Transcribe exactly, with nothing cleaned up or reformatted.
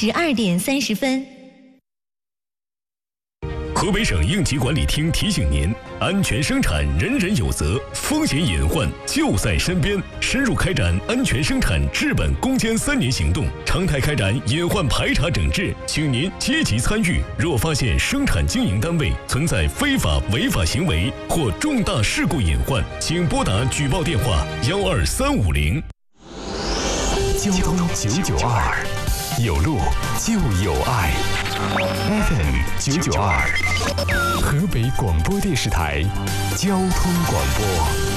十二点三十分。 河北省应急管理厅提醒您：安全生产，人人有责，风险隐患就在身边。深入开展安全生产治本攻坚三年行动，常态开展隐患排查整治，请您积极参与。若发现生产经营单位存在非法违法行为或重大事故隐患，请拨打举报电话幺二三五零。 交通九九二，有路就有爱。F M 九九二，河北广播电视台交通广播。